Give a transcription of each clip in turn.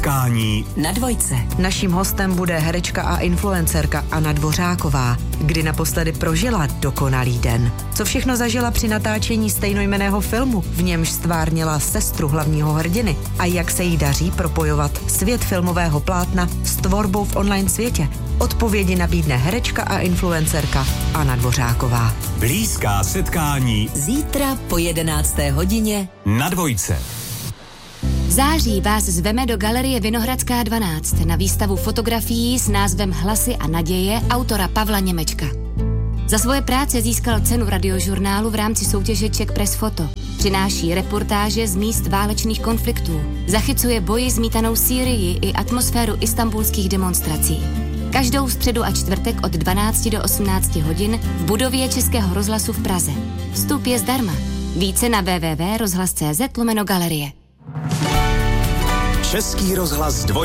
Setkání na dvojce. Naším hostem bude herečka a influencerka Anna Dvořáková. Kdy naposledy prožila dokonalý den? Co všechno zažila při natáčení stejnojmenného filmu, v němž stvárnila sestru hlavního hrdiny? A jak se jí daří propojovat svět filmového plátna s tvorbou v online světě? Odpovědi nabídne herečka a influencerka Anna Dvořáková. Blízká setkání Zítra po 11. hodině na dvojce. V září vás zveme do Galerie Vinohradská 12 na výstavu fotografií s názvem Hlasy a naděje autora Pavla Němečka. Za svoje práce získal cenu Radiožurnálu v rámci soutěže Czech Press Photo. Přináší reportáže z míst válečných konfliktů. Zachycuje boji zmítanou Sýrii i atmosféru istanbulských demonstrací. Každou středu a čtvrtek od 12 do 18 hodin v budově Českého rozhlasu v Praze. Vstup je zdarma. Více na www.rozhlas.cz/galerie. Český rozhlas 2.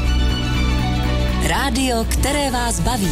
Rádio, které vás baví.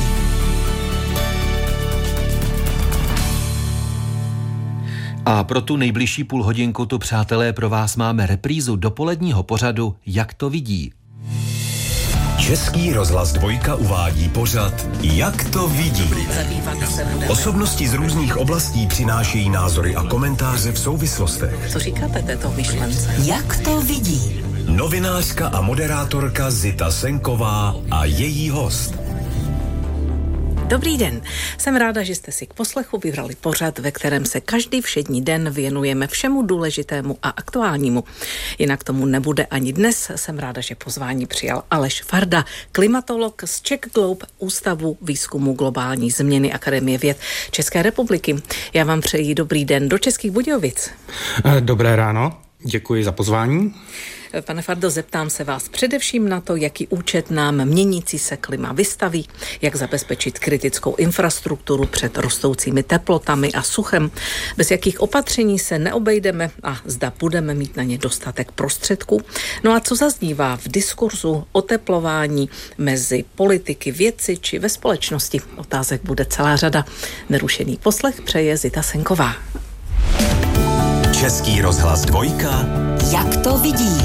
A pro tu nejbližší půlhodinku tu, přátelé, pro vás máme reprízu dopoledního pořadu Jak to vidí. Český rozhlas 2 uvádí pořad Jak to vidí. Osobnosti z různých oblastí přinášejí názory a komentáře v souvislostech. Co říkáte této myšlence? Jak to vidí? Novinářka a moderátorka Zita Senková a její host. Dobrý den, jsem ráda, že jste si k poslechu vybrali pořad, ve kterém se každý všední den věnujeme všemu důležitému a aktuálnímu. Jinak tomu nebude ani dnes. Jsem ráda, že pozvání přijal Aleš Farda, klimatolog z Czech Globe, Ústavu výzkumu globální změny Akademie věd České republiky. Já vám přeji dobrý den do Českých Budějovic. Dobré ráno, děkuji za pozvání. Pane Fardo, zeptám se vás především na to, jaký účet nám měnící se klima vystaví, jak zabezpečit kritickou infrastrukturu před rostoucími teplotami a suchem, bez jakých opatření se neobejdeme a zda budeme mít na ně dostatek prostředků. No a co zaznívá v diskurzu oteplování mezi politiky, vědci či ve společnosti? Otázek bude celá řada. Nerušený poslech přeje Zita Senková. Český rozhlas 2. Jak to vidí?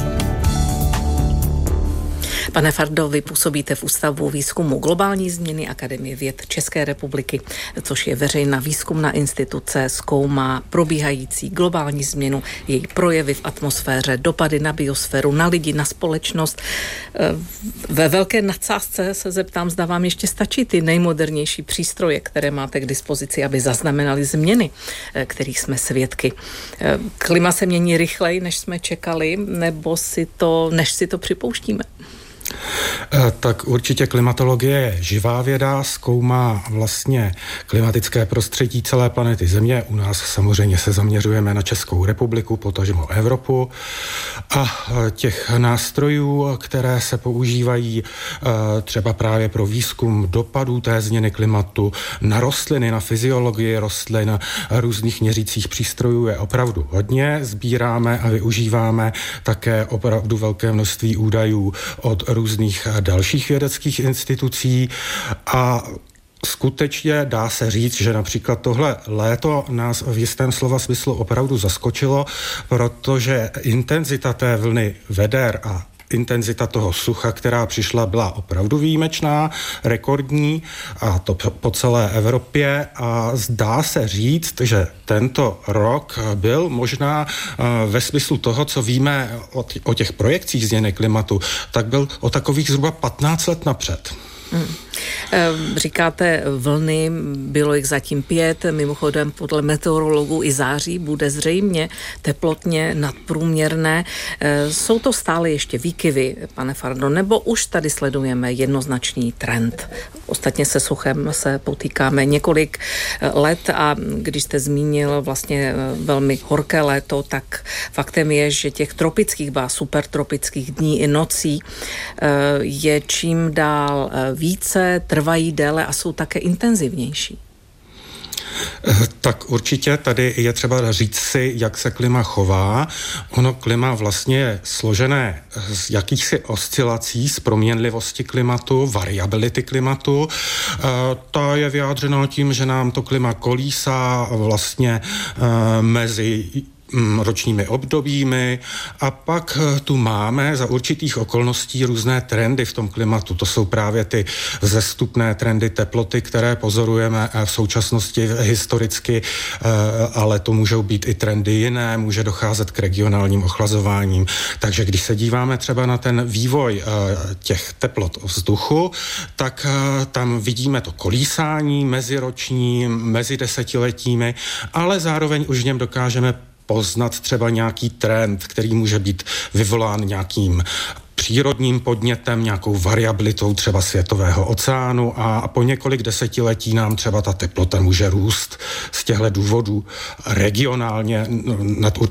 Pane Fardo, vy působíte v Ústavu výzkumu globální změny Akademie věd České republiky, což je veřejná výzkumná instituce, zkoumá probíhající globální změnu, její projevy v atmosféře, dopady na biosféru, na lidi, na společnost. Ve velké nadsázce se zeptám, zda vám ještě stačí ty nejmodernější přístroje, které máte k dispozici, aby zaznamenali změny, kterých jsme svědky. Klima se mění rychleji, než jsme čekali, nebo než si to připouštíme? Tak určitě klimatologie je živá věda, zkoumá vlastně klimatické prostředí celé planety Země. U nás samozřejmě se zaměřujeme na Českou republiku, potažmo Evropu. A těch nástrojů, které se používají třeba právě pro výzkum dopadů té změny klimatu na rostliny, na fyziologii rostlin, různých měřících přístrojů je opravdu hodně. Sbíráme a využíváme také opravdu velké množství údajů od různých dalších vědeckých institucí a skutečně dá se říct, že například tohle léto nás v jistém slova smyslu opravdu zaskočilo, protože intenzita té vlny veder a intenzita toho sucha, která přišla, byla opravdu výjimečná, rekordní, a to po celé Evropě, a zdá se říct, že tento rok byl možná ve smyslu toho, co víme o těch projekcích změny klimatu, tak byl o takových zhruba 15 let napřed. Říkáte vlny, bylo jich zatím 5, mimochodem podle meteorologů i září bude zřejmě teplotně nadprůměrné. Jsou to stále ještě výkyvy, pane Fardo, nebo už tady sledujeme jednoznačný trend? Ostatně se suchem se potýkáme několik let a když jste zmínil vlastně velmi horké léto, tak faktem je, že těch tropických, supertropických dní i nocí je čím dál více, trvají déle a jsou také intenzivnější. Tak určitě tady je třeba říct si, jak se klima chová. Ono klima vlastně je složené z jakýchsi oscilací, z proměnlivosti klimatu, variability klimatu. Ta je vyjádřena tím, že nám to klima kolísá vlastně mezi ročními obdobími a pak tu máme za určitých okolností různé trendy v tom klimatu. To jsou právě ty vzestupné trendy teploty, které pozorujeme v současnosti historicky, ale to můžou být i trendy jiné, může docházet k regionálním ochlazováním. Takže když se díváme třeba na ten vývoj těch teplot vzduchu, tak tam vidíme to kolísání meziroční, mezi desetiletími, ale zároveň už v něm dokážeme poznat třeba nějaký trend, který může být vyvolán nějakým přírodním podnětem, nějakou variabilitou třeba světového oceánu a po několik desetiletí nám třeba ta teplota může růst z těchto důvodů regionálně nad